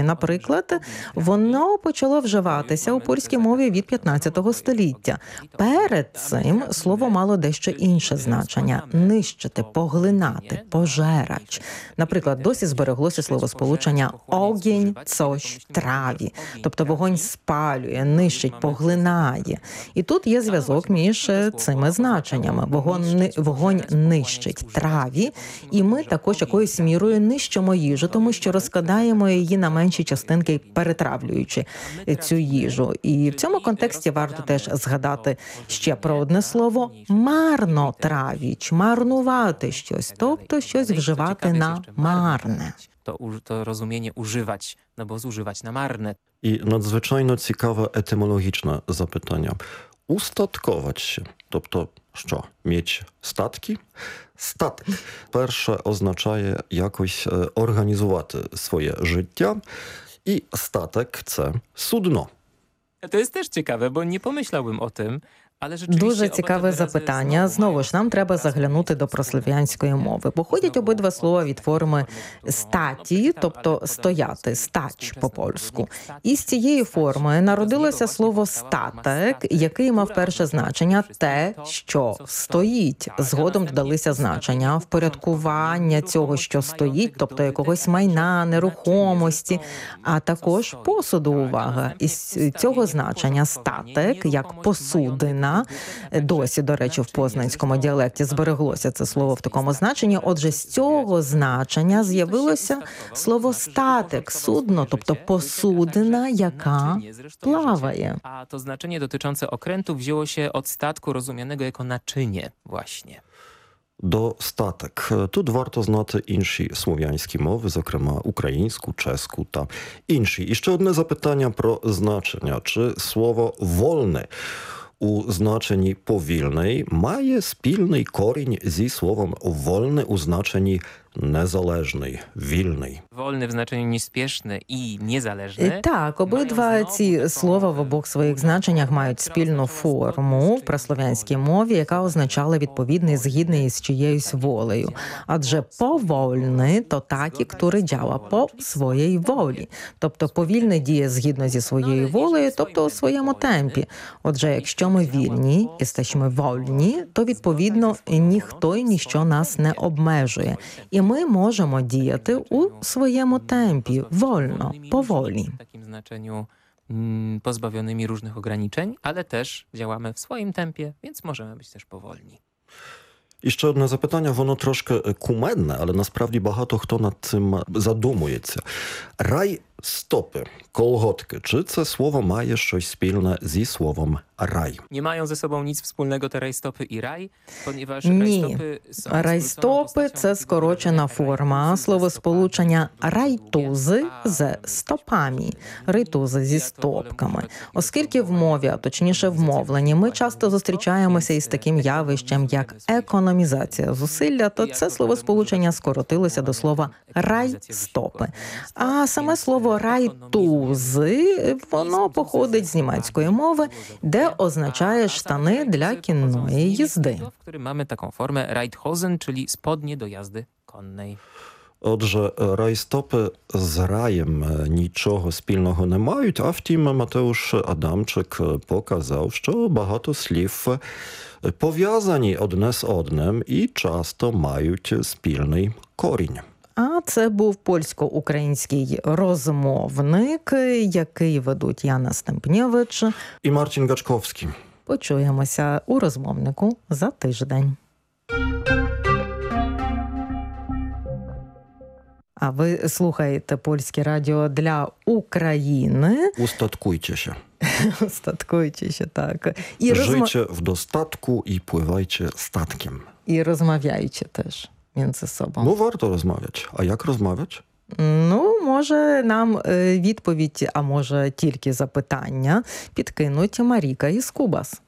Наприклад, воно почало вживатися у польській мові від 15 століття. Перед цим слово мало дещо інше значення – нищити, поглинати, пожерач. Наприклад, досі збереглося словосполучення «огінь coś trawi», тобто вогонь спалює, нищить, поглинає. І тут є зв'язок між цими значеннями. Вогонь нищить, траві, і ми також якоюсь мірою нищимо їжу, тому що розкладаємо її на менші частинки, перетравлюючи цю їжу. І в цьому контексті варто теж згадати ще про одне слово «марнотравіч», марнувати щось, тобто щось вживати на марне. To rozumienie używać, no bo zużywać na marne. І надзвичайно цікаве етимологічне запитання. Устаткувати się, тобто що? Mieć статки? Статок. Перше означає якось організувати своє життя. І статок – це судно. To jest też ciekawe, bo nie pomyślałbym o tym. Дуже цікаве запитання. Знову ж, нам треба заглянути до прослов'янської мови. Походять обидва слова від форми статі, тобто стояти, стач по-польську. І з цієї форми народилося слово статек, який мав перше значення те, що стоїть. Згодом додалися значення впорядкування цього, що стоїть, тобто якогось майна, нерухомості, а також посуду, увага. Із цього значення статек, як посудина, досі, до речі, в познанському діалекті збереглося це слово в такому значенні. Отже, з цього значення з'явилося слово статек, судно, тобто посудина, яка плаває. A to znaczenie dotyczące okrętu wzięło się od statku rozumianego jako naczynie właśnie. До статек. Тут варто знати інші слов'янські мови, зокрема українську, чеську та інші. І ще одне запитання про значення. Чи слово «вольне» у значенні «повільний» має спільний корінь зі словом «вольне» у значенні «незалежний», «вільний». Wolny w znaczeniu niespieszny i niezależny. Так, обидва ці слова в обох своїх значеннях мають спільну форму в прослов'янській мові, яка означала відповідний, згідний із чиєюсь волею. Адже повольний – то такі, który działa по своїй волі. Тобто повільний діє згідно зі своєю волею, тобто у своєму темпі. Отже, якщо ми вільні, jesteśmy вольні, то відповідно ніхто і ніщо нас не обмежує. І ми можемо діяти у своєму темпі, wolno, powoli. W takim znaczeniu pozbawionymi różnych ograniczeń, ale też działamy w swoim tempie, więc możemy być też powolni. І ще одне запитання, воно трошки кумедне, але насправді багато хто над цим задумується. Райстопи, колготки, чи це слово має щось спільне зі словом рай? Nie mają ze sobą nic wspólnego te rajstopy i raj, ponieważ Ні. rajstopy są Райстопи – це скорочена форма словосполучення райтузи з стопами, райтузи зі стопками. Оскільки в мові, а точніше в мовленні, ми часто зустрічаємося із таким явищем, як економізація зусилля, то це словосполучення скоротилося до слова райстопи. А саме слово райтузи, воно походить з німецької мови, де означає штани для кінної їзди. w którym mamy taką formę Reithosen, czyli spodnie do jazdy konnej. Отже, райстопи з раєм нічого спільного не мають, а втім Матеуш Адамчик показав, що багато слів пов'язані одне з одним і часто мають спільний корінь. А це був польсько-український розмовник, який ведуть Яна Стемпнєвич. І Мартін Гачковський. Почуємося у розмовнику за тиждень. А ви слухаєте Польське радіо для України. Устаткуйтеся. Устаткуючи, так. Żyjcie w dostatku i pływajcie statkiem. І розмовляючи теж між собою. Ну, варто розмовляти. А як розмовляти? Ну, може нам відповідь, а може тільки запитання підкинуть Маріка із Кубас.